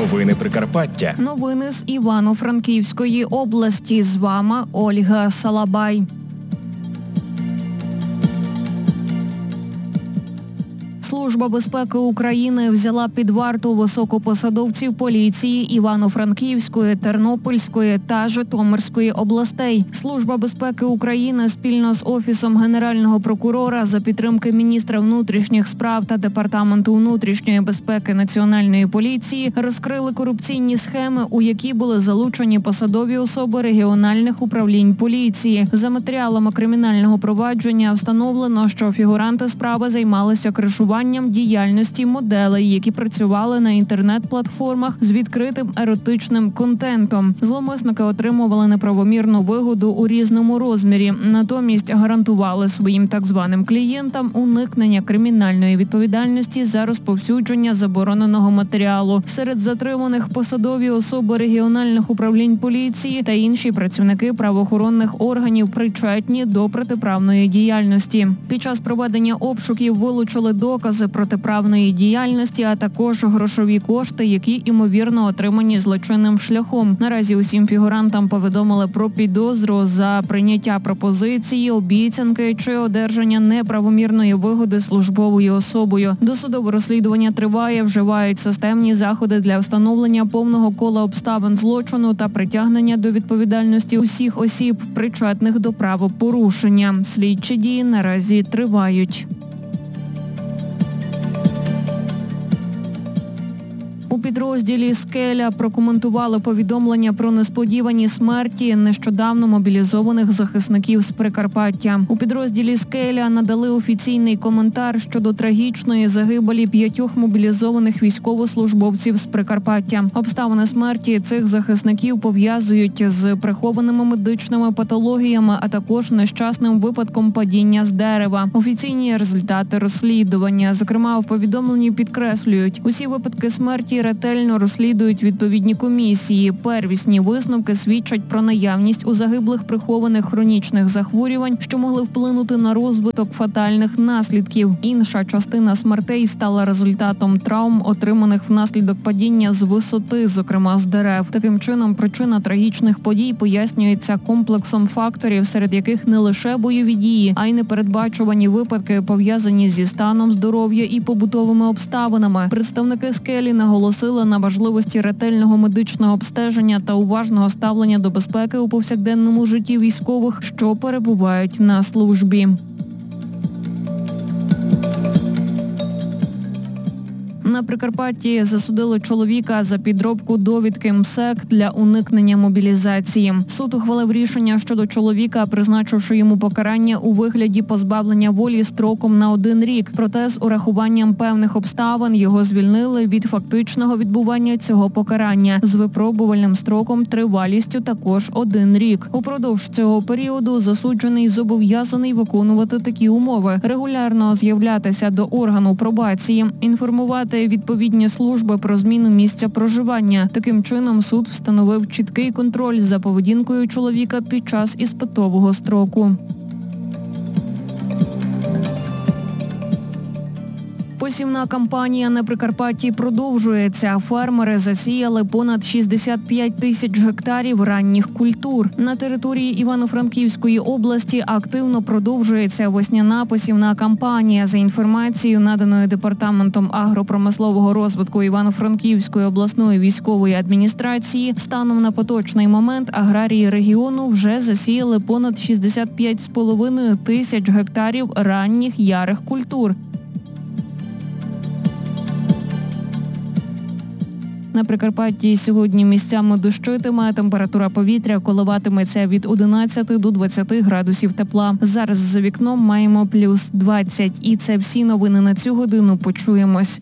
Новини Прикарпаття. Новини з Івано-Франківської області. З вами Ольга Салабай. Служба безпеки України взяла під варту високопосадовців поліції Івано-Франківської, Тернопільської та Житомирської областей. Служба безпеки України спільно з Офісом Генерального прокурора за підтримки міністра внутрішніх справ та Департаменту внутрішньої безпеки Національної поліції розкрили корупційні схеми, у які були залучені посадові особи регіональних управлінь поліції. За матеріалами кримінального провадження встановлено, що фігуранти справи займалися кришуванням діяльності моделей, які працювали на інтернет-платформах з відкритим еротичним контентом. Зловмисники отримували неправомірну вигоду у різному розмірі, натомість гарантували своїм так званим клієнтам уникнення кримінальної відповідальності за розповсюдження забороненого матеріалу. Серед затриманих посадові особи регіональних управлінь поліції та інші працівники правоохоронних органів, причетні до протиправної діяльності. Під час проведення обшуків вилучили докази протиправної діяльності, а також грошові кошти, які, ймовірно, отримані злочинним шляхом. Наразі усім фігурантам повідомили про підозру за прийняття пропозиції, обіцянки чи одержання неправомірної вигоди службовою особою. Досудове розслідування триває, вживають системні заходи для встановлення повного кола обставин злочину та притягнення до відповідальності усіх осіб, причетних до правопорушення. Слідчі дії наразі тривають. У підрозділі «Скеля» прокоментували повідомлення про несподівані смерті нещодавно мобілізованих захисників з Прикарпаття. У підрозділі «Скеля» надали офіційний коментар щодо трагічної загибелі 5 мобілізованих військовослужбовців з Прикарпаття. Обставини смерті цих захисників пов'язують з прихованими медичними патологіями, а також нещасним випадком падіння з дерева. Офіційні результати розслідування, зокрема, в повідомленні підкреслюють, усі випадки смерті ретельно розслідують відповідні комісії. Первісні висновки свідчать про наявність у загиблих прихованих хронічних захворювань, що могли вплинути на розвиток фатальних наслідків. Інша частина смертей стала результатом травм, отриманих внаслідок падіння з висоти, зокрема з дерев. Таким чином, причина трагічних подій пояснюється комплексом факторів, серед яких не лише бойові дії, а й непередбачувані випадки, пов'язані зі станом здоров'я і побутовими обставинами. Представники «Скелі» наголосили на важливості ретельного медичного обстеження та уважного ставлення до безпеки у повсякденному житті військових, що перебувають на службі. На Прикарпатті засудили чоловіка за підробку довідки МСЕК для уникнення мобілізації. Суд ухвалив рішення щодо чоловіка, призначивши йому покарання у вигляді позбавлення волі строком на 1 рік. Проте з урахуванням певних обставин його звільнили від фактичного відбування цього покарання з випробувальним строком тривалістю також 1 рік. Упродовж цього періоду засуджений зобов'язаний виконувати такі умови: регулярно з'являтися до органу пробації, інформувати відповідні служби про зміну місця проживання. Таким чином, суд встановив чіткий контроль за поведінкою чоловіка під час іспитового строку. Посівна кампанія на Прикарпатті продовжується. Фермери засіяли понад 65 тисяч гектарів ранніх культур. На території Івано-Франківської області активно продовжується весняна посівна кампанія. За інформацією, наданою Департаментом агропромислового розвитку Івано-Франківської обласної військової адміністрації, станом на поточний момент аграрії регіону вже засіяли понад 65,5 тисяч гектарів ранніх ярих культур. На Прикарпатті сьогодні місцями дощитиме, температура повітря коливатиметься від 11 до 20 градусів тепла. Зараз за вікном маємо плюс 20. І це всі новини на цю годину. Почуємось.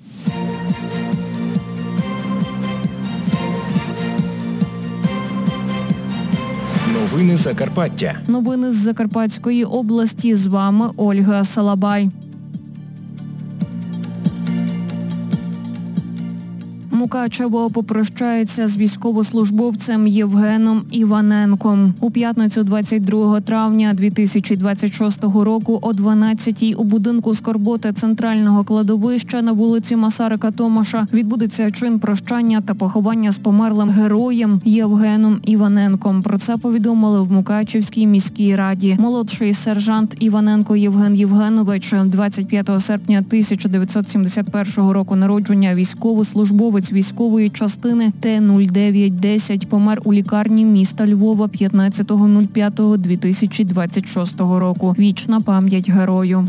Новини Закарпаття. Новини з Закарпатської області. З вами Ольга Салабай. Мукачево попрощається з військовослужбовцем Євгеном Іваненком. У п'ятницю 22 травня 2026 року о 12-й у будинку скорботи центрального кладовища на вулиці Масарика Томаша відбудеться чин прощання та поховання з померлим героєм Євгеном Іваненком. Про це повідомили в Мукачевській міській раді. Молодший сержант Іваненко Євген Євгенович, 25 серпня 1971 року народження, військовослужбовець військової частини Т-0910, помер у лікарні міста Львова 15.05.2026 року. Вічна пам'ять герою.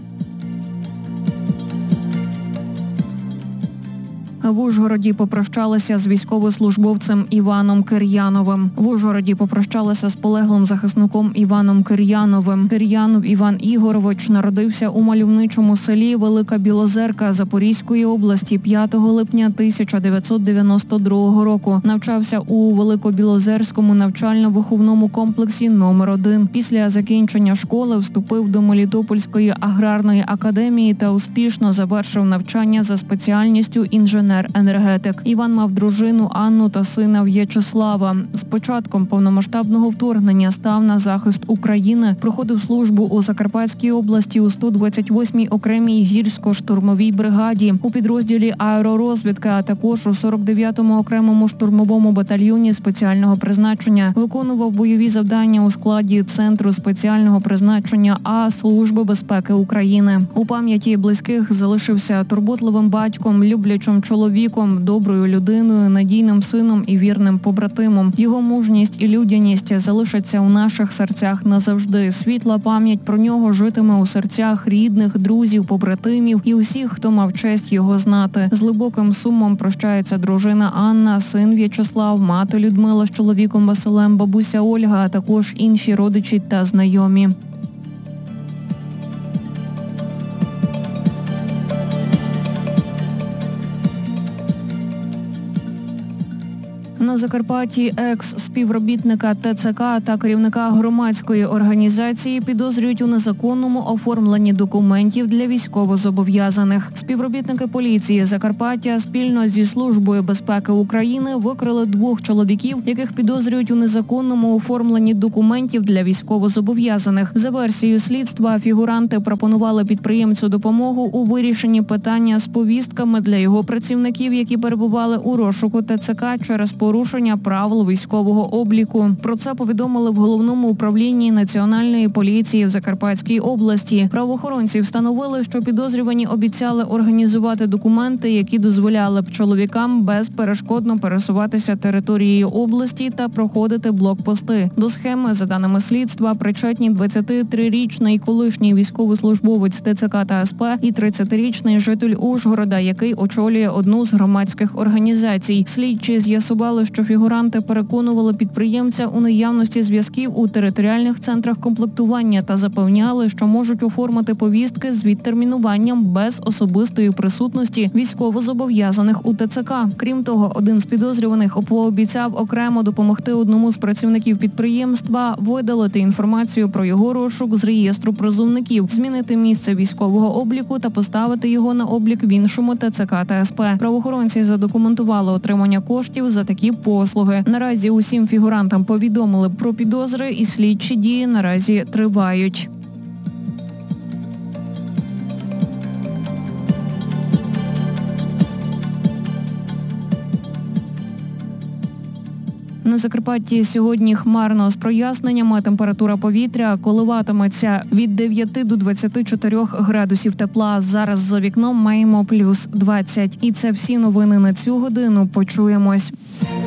В Ужгороді попрощалися з військовослужбовцем Іваном Кир'яновим. В Ужгороді попрощалися з полеглим захисником Іваном Кир'яновим. Кир'янов Іван Ігорович народився у мальовничому селі Велика Білозерка Запорізької області 5 липня 1992 року. Навчався у Великобілозерському навчально-виховному комплексі номер 1. Після закінчення школи вступив до Мелітопольської аграрної академії та успішно завершив навчання за спеціальністю інженер-енергетик. Іван мав дружину Анну та сина В'ячеслава. З початком повномасштабного вторгнення став на захист України, проходив службу у Закарпатській області у 128-й окремій гірсько-штурмовій бригаді, у підрозділі аеророзвідки, а також у 49-му окремому штурмовому батальйоні спеціального призначення. Виконував бойові завдання у складі Центру спеціального призначення А Служби безпеки України. У пам'яті близьких залишився турботливим батьком, люблячим чоловіком, доброю людиною, надійним сином і вірним побратимом. Його мужність і людяність залишаться у наших серцях назавжди. Світла пам'ять про нього житиме у серцях рідних, друзів, побратимів і усіх, хто мав честь його знати. З глибоким сумом прощається дружина Анна, син В'ячеслав, мати Людмила з чоловіком Василем, бабуся Ольга, а також інші родичі та знайомі. На Закарпатті екс-співробітника ТЦК та керівника громадської організації підозрюють у незаконному оформленні документів для військовозобов'язаних. Співробітники поліції Закарпаття спільно зі Службою безпеки України викрили 2 чоловіків, яких підозрюють у незаконному оформленні документів для військовозобов'язаних. За версією слідства, фігуранти пропонували підприємцю допомогу у вирішенні питання з повістками для його працівників, які перебували у розшуку ТЦК через порушення правил військового обліку. Про це повідомили в Головному управлінні Національної поліції в Закарпатській області. Правоохоронці встановили, що підозрювані обіцяли організувати документи, які дозволяли б чоловікам безперешкодно пересуватися територією області та проходити блокпости. До схеми, за даними слідства, причетні 23-річний колишній військовослужбовець ТЦК та СП і 30-річний житель Ужгорода, який очолює одну з громадських організацій. Слідчі з'ясували, що фігуранти переконували підприємця у наявності зв'язків у територіальних центрах комплектування та запевняли, що можуть оформити повістки з відтермінуванням без особистої присутності військовозобов'язаних у ТЦК. Крім того, один з підозрюваних пообіцяв окремо допомогти одному з працівників підприємства видалити інформацію про його розшук з реєстру призовників, змінити місце військового обліку та поставити його на облік в іншому ТЦК та СП. Правоохоронці задокументували отримання коштів за такі послуги. Наразі усім фігурантам повідомили про підозри і слідчі дії наразі тривають. На Закарпатті сьогодні хмарно з проясненнями. Температура повітря коливатиметься від 9 до 24 градусів тепла. Зараз за вікном маємо плюс 20. І це всі новини на цю годину. Почуємось.